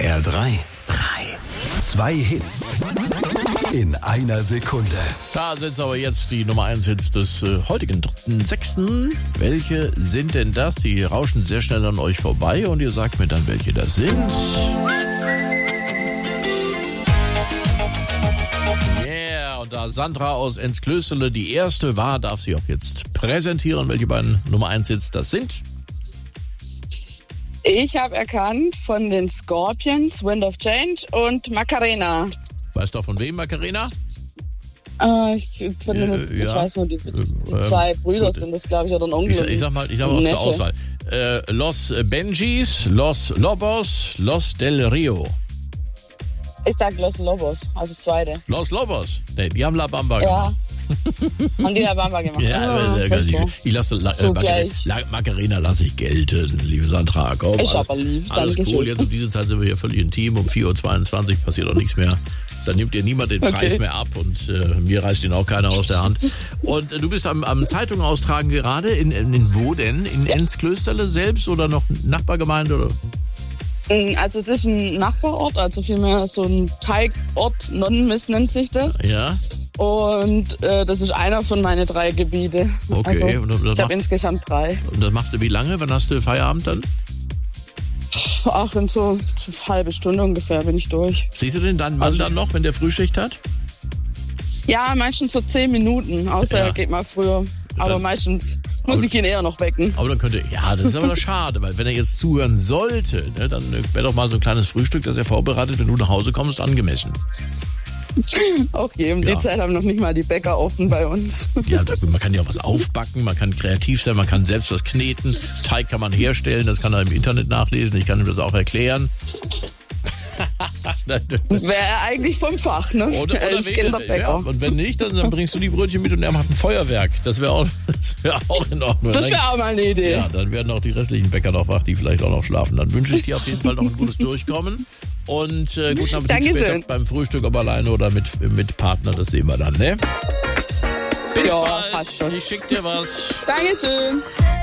SWR 3. 2 Hits in einer Sekunde. Da sind aber jetzt die Nummer 1 Hits des heutigen 3.6. Welche sind denn das? Die rauschen sehr schnell an euch vorbei und ihr sagt mir dann, welche das sind. Yeah, und da Sandra aus Ennsklösterle die erste war, darf sie auch jetzt präsentieren, welche beiden Nummer 1 Hits das sind. Ich habe erkannt von den Scorpions, Wind of Change und Macarena. Weißt du auch von wem, Macarena? Ich weiß nur, die zwei Brüder sind das, glaube ich, oder ein Onkel. Ich sag mal aus der Auswahl. Los Benjis, Los Lobos, Los del Rio. Ich sag Los Lobos, also das zweite. Los Lobos? Nee, die haben La Bamba gemacht. Haben die La Bamba gemacht? Ich lasse Macarena lasse ich gelten, liebe Sandra. Komm, ich aber lieb, alles cool. Jetzt um diese Zeit sind wir hier völlig intim. Um 4.22 Uhr passiert auch nichts mehr. Dann nimmt dir niemand den Preis mehr ab und mir reißt ihn auch keiner aus der Hand. Und du bist am Zeitung austragen gerade. In wo denn? In Ennsklösterle selbst oder noch Nachbargemeinde? Oder? Also es ist ein Nachbarort, also vielmehr so ein Teigort, Nonnenmist nennt sich das. Ja. Und das ist einer von meinen 3 Gebiete. Okay. Also, ich habe insgesamt 3. Und das machst du wie lange? Wann hast du Feierabend dann? Ach, in so eine halbe Stunde ungefähr bin ich durch. Siehst du denn deinen Mann dann noch, wenn der Frühschicht hat? Ja, meistens so 10 Minuten, außer er geht mal früher. Aber meistens muss ich ihn eher noch wecken. Aber dann das ist aber schade, weil wenn er jetzt zuhören sollte, ne, dann wäre doch mal so ein kleines Frühstück, das er vorbereitet, wenn du nach Hause kommst, angemessen. Okay, die Zeit haben noch nicht mal die Bäcker offen bei uns. Ja, man kann ja auch was aufbacken, man kann kreativ sein, man kann selbst was kneten. Teig kann man herstellen, das kann er im Internet nachlesen, ich kann ihm das auch erklären. Wäre eigentlich vom Fach, ne? Oder und wenn nicht, dann bringst du die Brötchen mit und er macht ein Feuerwerk. Das wäre auch in Ordnung. Das wäre auch mal eine Idee. Ja, dann werden auch die restlichen Bäcker noch wach, die vielleicht auch noch schlafen. Dann wünsche ich dir auf jeden Fall noch ein gutes Durchkommen. Und guten Appetit später beim Frühstück, ob alleine oder mit Partner, das sehen wir dann, ne? Bis bald. Ich schick dir was. Dankeschön.